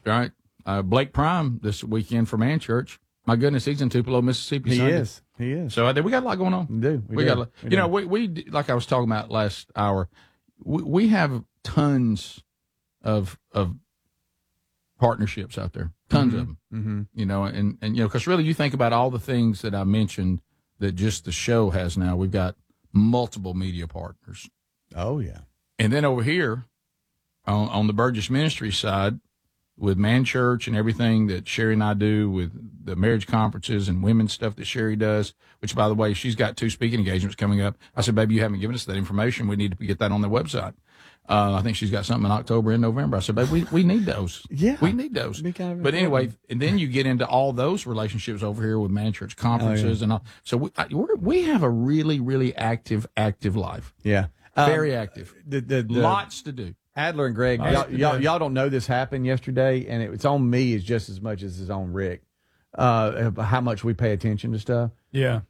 right? Blake Prime this weekend for Man Church. My goodness, he's in Tupelo, Mississippi. He Sunday. is. He is. So we got a lot going on. We do. We got, we like I was talking about last hour. We have tons of partnerships out there, tons of them. Mm-hmm. You know, and because really, you think about all the things that I mentioned that just the show has now. We've got multiple media partners. Oh yeah. And then over here, on the Burgess Ministry side, with Man Church and everything that Sherry and I do with the marriage conferences and women's stuff that Sherry does, which, by the way, she's got 2 speaking engagements coming up. I said, baby, you haven't given us that information. We need to get that on their website. I think she's got something in October and November. I said, baby, we need those. Yeah. We need those. But anyway, and then you get into all those relationships over here with Man Church conferences and all. So we have a really, really active life. Yeah. Very active. Lots to do. Adler and Greg, y'all don't know this happened yesterday, and it's on me as just as much as it's on Rick. How much we pay attention to stuff. Yeah.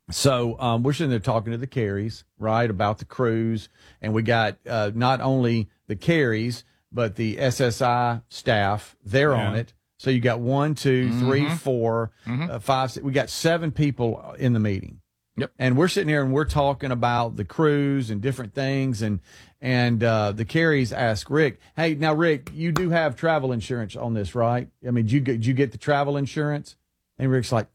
So we're sitting there talking to the Carries, right, about the cruise, and we got not only the Carries but the SSI staff. They're on it. So you got 1, 2, 3, 4, 5, 6. We got 7 people in the meeting. Yep. And we're sitting here and we're talking about the cruise and different things, and the Carries ask Rick, "Hey, now Rick, you do have travel insurance on this, right? I mean, did you get the travel insurance?" And Rick's like,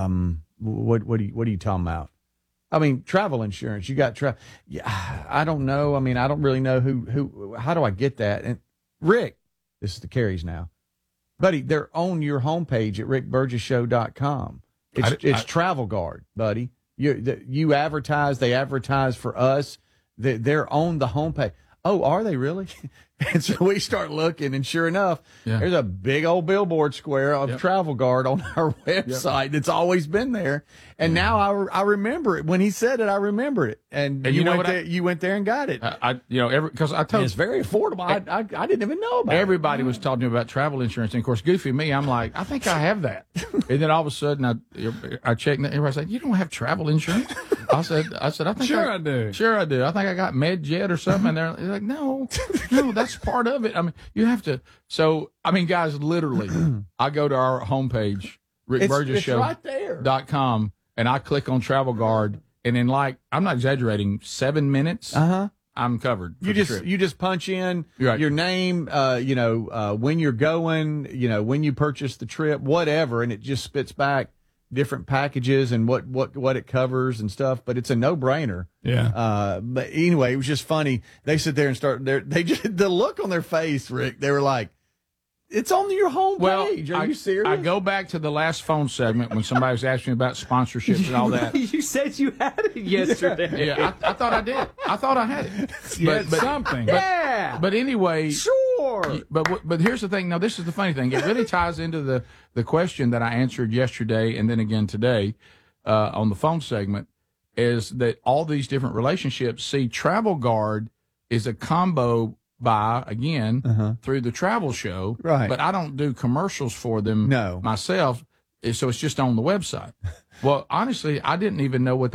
"What are you talking about? I mean, travel insurance. You got Yeah, I don't know. I mean, I don't really know who. How do I get that?" And Rick, this is the Carries now, buddy. They're on your homepage at rickburgesshow.com. It's Travel Guard, buddy. You advertise, they advertise for us. They're on the homepage. Oh, are they really? And so we start looking, and sure enough, there's a big old billboard square of Travel Guard on our website. It's always been there. And now I remember it. When he said it, I remembered it. And you went there and got it. Because I told it's very affordable. I didn't even know about it. Everybody was talking about travel insurance. And, of course, goofy me, I'm like, I think I have that. And then all of a sudden, I checked, and everybody said, "You don't have travel insurance?" I said, I think I do. Sure I do. I think I got MedJet or something. And they're like, no, that's part of it. I mean, you have to. So, I mean, guys, literally, I go to our homepage, rickburgesshow.com, and I click on Travel Guard, and in I'm not exaggerating, 7 minutes, I'm covered. You just punch in your name, when you're going, when you purchase the trip, whatever, and it just spits back different packages and what it covers and stuff, but it's a no-brainer. Yeah. But anyway, it was just funny. They sit there and the look on their face, Rick, they were like, "It's on your homepage. Are you serious?" I go back to the last phone segment when somebody was asking me about sponsorships and all that. You said you had it yesterday. Yeah, I thought I did. I thought I had it. But something. But anyway. Sure. But here's the thing. Now, this is the funny thing. It really ties into the question that I answered yesterday and then again today on the phone segment, is that all these different relationships, see, Travel Guard is a combo buy, again, through the travel show. Right. But I don't do commercials for them myself, so it's just on the website. Well, honestly, I didn't know what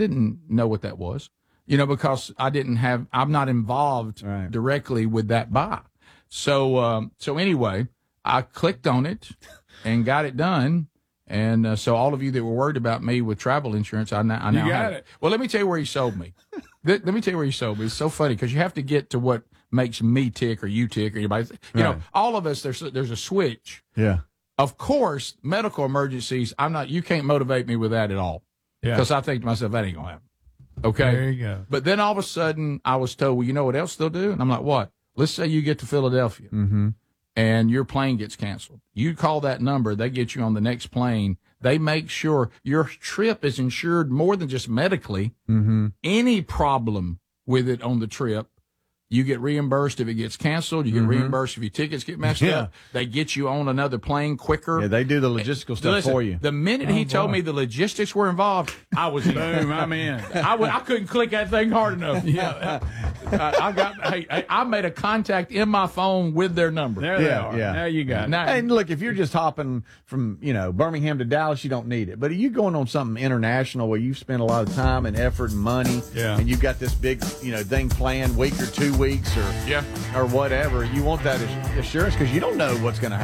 that was, because I'm not involved directly with that buy. So anyway, I clicked on it and got it done. And so all of you that were worried about me with travel insurance, I now have it. Well, let me tell you where he sold me. Let me tell you where he sold me. It's so funny because you have to get to what makes me tick or you tick or anybody. All of us, there's a switch. Yeah. Of course, medical emergencies, you can't motivate me with that at all. Yeah. Because I think to myself, that ain't going to happen. Okay. There you go. But then all of a sudden I was told, well, you know what else they'll do? And I'm like, what? Let's say you get to Philadelphia and your plane gets canceled. You call that number, they get you on the next plane. They make sure your trip is insured more than just medically. Any problem with it on the trip, you get reimbursed if it gets canceled. You get reimbursed if your tickets get messed up. They get you on another plane quicker. Yeah, they do the logistical stuff for you. The minute he told me the logistics were involved, I was in. Boom, I'm in. I couldn't click that thing hard enough. Yeah, I made a contact in my phone with their number. There they are. Yeah. Now you got it. And look, if you're just hopping from, Birmingham to Dallas, you don't need it. But if you're going on something international where you've spent a lot of time and effort and money, and you've got this big, thing planned, week or 2 weeks or whatever, you want that assurance because you don't know what's going to happen.